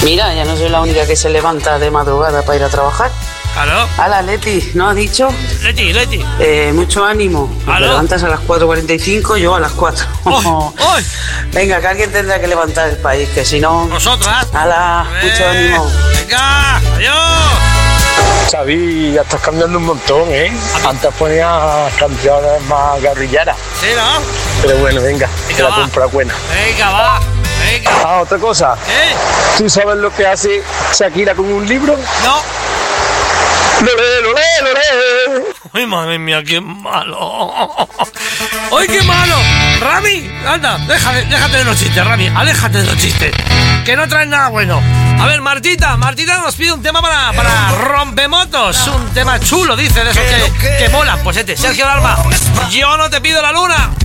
Mira, ya no soy la única que se levanta de madrugada para ir a trabajar. ¿Aló? Hala, Leti, ¿no has dicho? Leti. Mucho ánimo. ¿Aló? Te levantas a las 4:45, yo a las 4. ¡Ay! Venga, que alguien tendrá que levantar el país, que si no... ¡Nosotras! ¡Hala! Mucho ánimo. ¡Venga! ¡Adiós! Xavi, ya estás cambiando un montón, ¿eh? Antes ponías canciones más guerrilleras. Sí, ¿no? Pero bueno, venga, que la va. compra buena. Venga, va. Venga. Ah, otra cosa. ¿Eh? ¿Tú sabes lo que hace Shakira con un libro? No. ¡Lolé! ¡Ay, madre mía, qué malo! ¡Ay, qué malo! Rami, anda, déjate de los chistes, Rami, aléjate de los chistes, que no traen nada bueno. A ver, Martita nos pide un tema para rompemotos, un tema chulo, dice, de esos que molan. Pues Sergio Dalma, yo no te pido la luna.